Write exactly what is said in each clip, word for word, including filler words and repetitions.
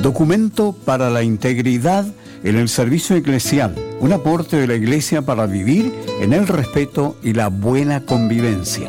Documento para la integridad en el servicio eclesial, un aporte de la Iglesia para vivir en el respeto y la buena convivencia.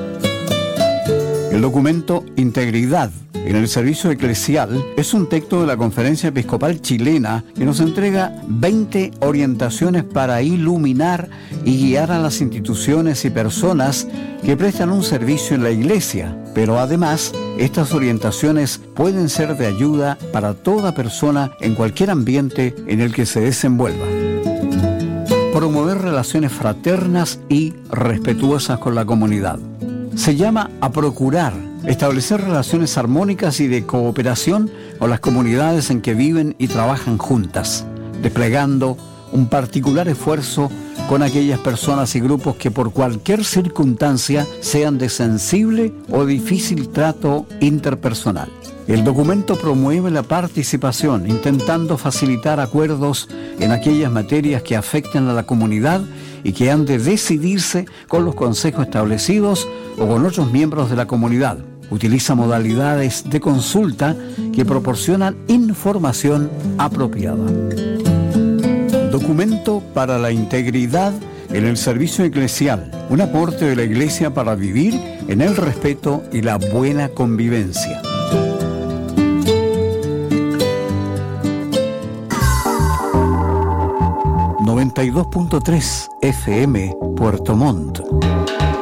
El documento Integridad en el servicio eclesial es un texto de la Conferencia Episcopal Chilena que nos entrega veinte orientaciones para iluminar y guiar a las instituciones y personas que prestan un servicio en la Iglesia, pero además estas orientaciones pueden ser de ayuda para toda persona en cualquier ambiente en el que se desenvuelva. Promover relaciones fraternas y respetuosas con la comunidad. Se llama a procurar establecer relaciones armónicas y de cooperación con las comunidades en que viven y trabajan juntas, desplegando un particular esfuerzo con aquellas personas y grupos que por cualquier circunstancia sean de sensible o difícil trato interpersonal. El documento promueve la participación, intentando facilitar acuerdos en aquellas materias que afecten a la comunidad y que han de decidirse con los consejos establecidos o con otros miembros de la comunidad. Utiliza modalidades de consulta que proporcionan información apropiada. Documento para la integridad en el servicio eclesial, un aporte de la Iglesia para vivir en el respeto y la buena convivencia. noventa y dos punto tres F M Puerto Montt.